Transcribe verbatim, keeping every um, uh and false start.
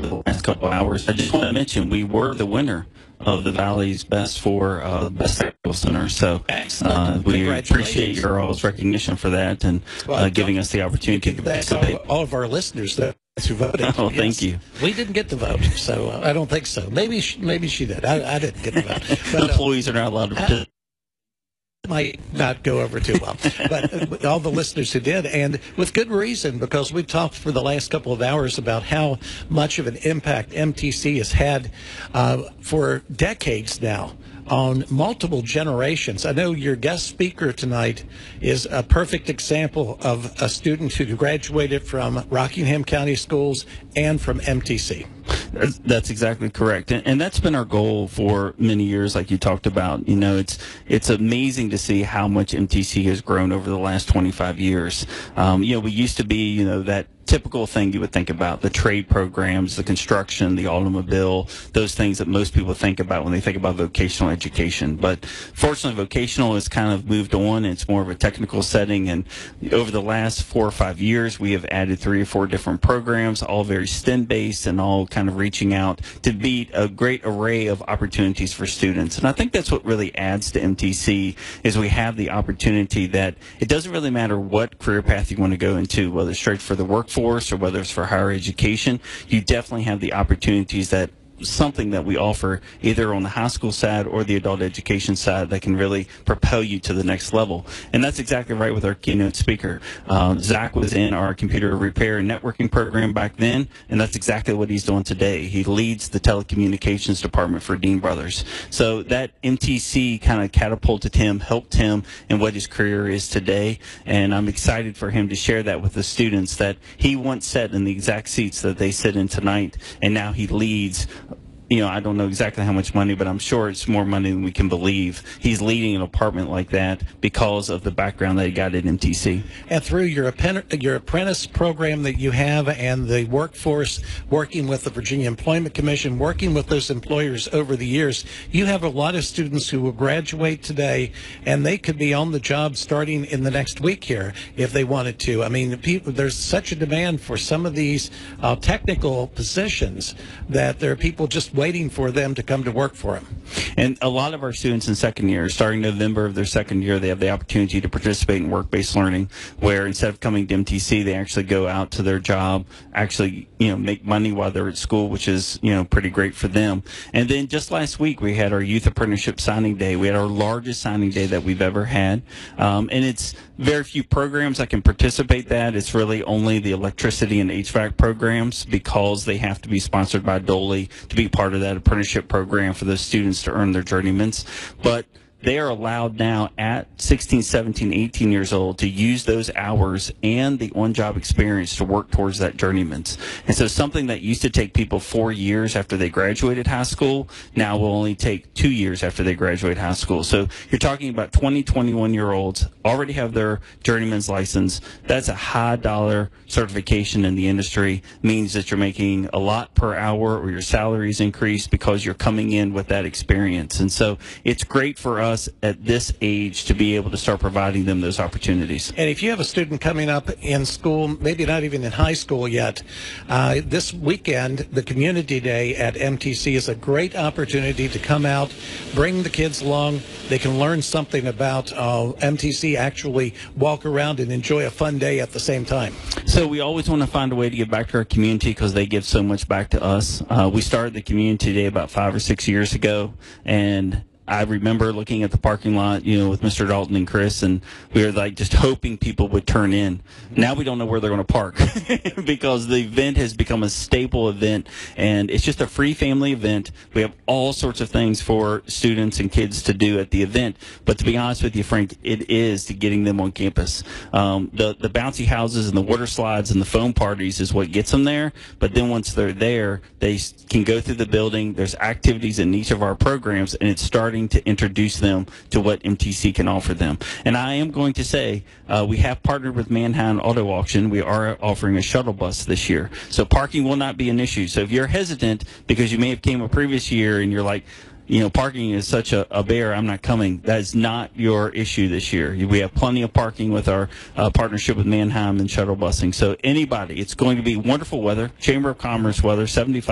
the last couple of hours. I just want to mention we were the winner of the Valley's Best for uh, Best Technical Center. So uh, we appreciate your all's recognition for that and uh, giving us the opportunity to participate. All of our listeners that who voted. Oh, yes. Thank you. We didn't get the vote, so uh, I don't think so. Maybe she, maybe she did. I, I didn't get the vote. But, employees are not allowed to participate. Might not go over too well, but all the listeners who did, and with good reason, because we've talked for the last couple of hours about how much of an impact M T C has had uh, for decades now on multiple generations. I know your guest speaker tonight is a perfect example of a student who graduated from Rockingham County Schools and from M T C. That's exactly correct, and, and that's been our goal for many years, like you talked about. You know, it's it's amazing to see how much M T C has grown over the last twenty-five years. Um, you know, we used to be, you know, that typical thing you would think about, the trade programs, the construction, the automobile, those things that most people think about when they think about vocational education. But fortunately, vocational has kind of moved on. It's more of a technical setting, and over the last four or five years, we have added three or four different programs, all very STEM-based and all kind of reaching out to be a great array of opportunities for students. And I think that's what really adds to M T C, is we have the opportunity that it doesn't really matter what career path you want to go into, whether it's straight for the workforce or whether it's for higher education, you definitely have the opportunities that something that we offer either on the high school side or the adult education side that can really propel you to the next level. And that's exactly right with our keynote speaker. Uh, Zach was in our computer repair and networking program back then, and that's exactly what he's doing today. He leads the telecommunications department for Dean Brothers. So that M T C kind of catapulted him, helped him in what his career is today, and I'm excited for him to share that with the students that he once sat in the exact seats that they sit in tonight, and now he leads. You know, I don't know exactly how much money, but I'm sure it's more money than we can believe. He's leading an apartment like that because of the background that he got at M T C. And through your, your apprentice program that you have and the workforce, working with the Virginia Employment Commission, working with those employers over the years, you have a lot of students who will graduate today, and they could be on the job starting in the next week here if they wanted to. I mean, people, there's such a demand for some of these uh, technical positions that there are people just waiting for them to come to work for them. And a lot of our students in second year, starting November of their second year, they have the opportunity to participate in work-based learning, where instead of coming to M T C, they actually go out to their job, actually, you know, make money while they're at school, which is, you know, pretty great for them. And then just last week, we had our youth apprenticeship signing day. We had our largest signing day that we've ever had. Um, and it's very few programs that can participate that. It's really only the electricity and H V A C programs, because they have to be sponsored by Dole to be part of that apprenticeship program for those students to earn their journeymans. But they are allowed now at sixteen, seventeen, eighteen years old to use those hours and the on-job experience to work towards that journeyman's. And so something that used to take people four years after they graduated high school now will only take two years after they graduate high school. So you're talking about twenty, twenty-one-year-olds already have their journeyman's license. That's a high-dollar certification in the industry. Means that you're making a lot per hour, or your salary's increased because you're coming in with that experience. And so it's great for us at this age to be able to start providing them those opportunities. And if you have a student coming up in school, maybe not even in high school yet, uh, this weekend, the Community Day at M T C is a great opportunity to come out, bring the kids along. They can learn something about uh, M T C, actually walk around and enjoy a fun day at the same time. So we always want to find a way to give back to our community because they give so much back to us. Uh, we started the Community Day about five or six years ago, and I remember looking at the parking lot, you know, with Mister Dalton and Chris, and we were like just hoping people would turn in. Now we don't know where they're going to park because the event has become a staple event, and it's just a free family event. We have all sorts of things for students and kids to do at the event. But to be honest with you, Frank, it is to getting them on campus. Um, the, the bouncy houses and the water slides and the foam parties is what gets them there. But then once they're there, they can go through the building. There's activities in each of our programs, and it's starting to introduce them to what M T C can offer them. And I am going to say uh, we have partnered with Manheim Auto Auction. We are offering a shuttle bus this year. So parking will not be an issue. So if you're hesitant because you may have came a previous year and you're like, you know, parking is such a, a bear, I'm not coming. That is not your issue this year. We have plenty of parking with our uh, partnership with Manheim and shuttle busing. So anybody, it's going to be wonderful weather, Chamber of Commerce weather, seventy-five